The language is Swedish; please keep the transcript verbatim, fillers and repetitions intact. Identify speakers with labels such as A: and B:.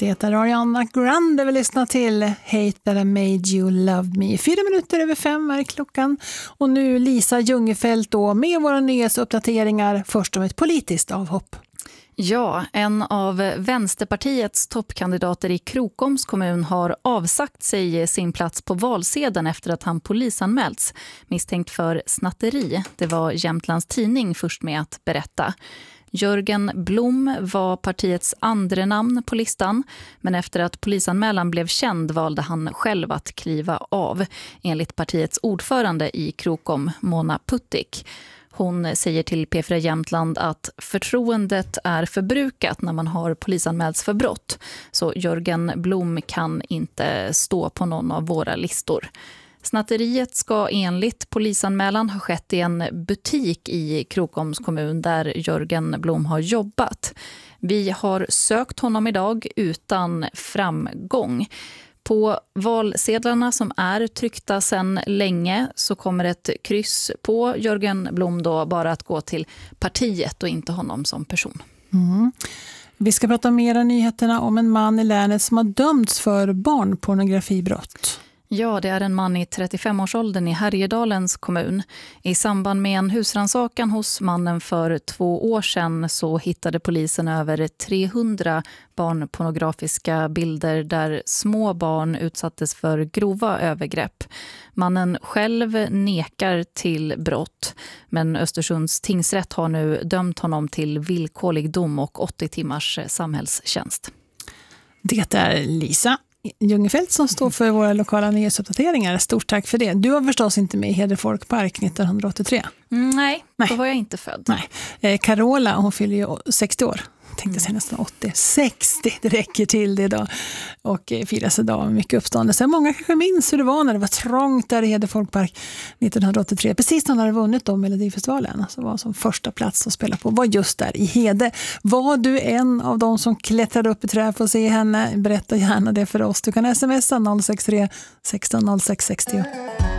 A: Det heter Ariana Grande vi lyssnar till Hate That I Made You Love Me. Fyra minuter över fem är klockan. Och nu Lisa Ljungefelt då med våra nyhetsuppdateringar. Först om ett politiskt avhopp.
B: Ja, en av Vänsterpartiets toppkandidater i Krokoms kommun har avsagt sig sin plats på valsedeln efter att han polisanmälts misstänkt för snatteri. Det var Jämtlands Tidning först med att berätta. Jörgen Blom var partiets andra namn på listan, men efter att polisanmälan blev känd valde han själv att kliva av, enligt partiets ordförande i Krokom, Mona Puttik. Hon säger till P fyra Jämtland att förtroendet är förbrukat när man har polisanmälts för brott, så Jörgen Blom kan inte stå på någon av våra listor. Snatteriet ska enligt polisanmälan ha skett i en butik i Krokoms kommun där Jörgen Blom har jobbat. Vi har sökt honom idag utan framgång. På valsedlarna som är tryckta sedan länge så kommer ett kryss på Jörgen Blom då bara att gå till partiet och inte honom som person.
A: Mm. Vi ska prata mer om nyheterna om en man i länet som har dömts för barnpornografibrott.
B: Ja, det är en man i trettiofem-årsåldern i Härjedalens kommun. I samband med en husrannsakan hos mannen för två år sedan så hittade polisen över trehundra barnpornografiska bilder där små barn utsattes för grova övergrepp. Mannen själv nekar till brott, men Östersunds tingsrätt har nu dömt honom till villkorlig dom och åttio timmars samhällstjänst. Det
A: är Lisa Ljungefelt som står för våra lokala nyhetsuppdateringar. Stort tack för det. Du var förstås inte med i Hedefolkpark nittonhundraåttiotre.
B: Mm, nej, nej, då var jag inte född.
A: Nej. Eh, Carola, hon fyller ju sextio år. Tänkte säga nästan åttio. sextio, det räcker till det idag. Och eh, firas idag med mycket uppståndelse. Många kanske minns hur det var när det var trångt där i Hedefolkpark nittonhundraåttiotre. Precis när hon hade vunnit då Melodifestivalen. Alltså var som första plats att spela på. Var just där i Hede. Var du en av de som klättrade upp i träd för att se henne? Berätta gärna det för oss. Du kan smsa noll sex tre sexton noll sex sextio.